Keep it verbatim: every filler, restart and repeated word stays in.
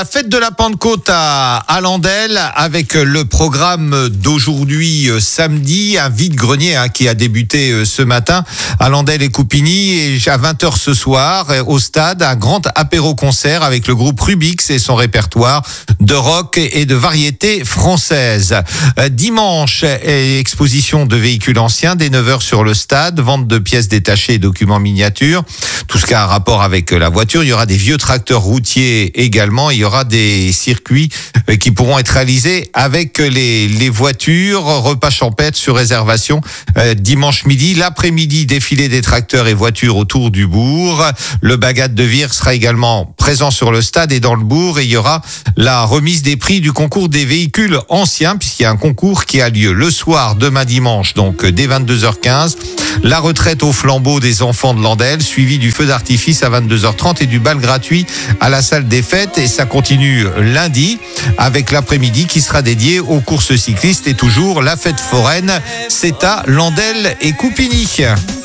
La fête de la Pentecôte à, à Landelle avec le programme d'aujourd'hui euh, samedi, un vide-grenier hein, qui a débuté euh, ce matin à Landelle et Coupigny, et à vingt heures ce soir euh, au stade, un grand apéro-concert avec le groupe Rubix et son répertoire de rock et de variété française. Euh, dimanche, euh, exposition de véhicules anciens dès neuf heures sur le stade, vente de pièces détachées et documents miniatures, tout ce qui a un rapport avec la voiture. Il y aura des vieux tracteurs routiers également. Il y aura des circuits qui pourront être réalisés avec les, les voitures. Repas champêtre sur réservation euh, dimanche midi. L'après-midi, défilé des tracteurs et voitures autour du bourg. Le Bagat de Vire sera également présent sur le stade et dans le bourg. Et il y aura la remise des prix du concours des véhicules anciens, puisqu'il y a un concours qui a lieu le soir, demain dimanche, donc dès vingt-deux heures quinze. La retraite au flambeau des enfants de Landelle, suivi du feu d'artifice à vingt-deux heures trente et du bal gratuit à la salle des fêtes. Et ça continue lundi avec l'après-midi qui sera dédié aux courses cyclistes et toujours la fête foraine. C'est à Landelle et Coupigny.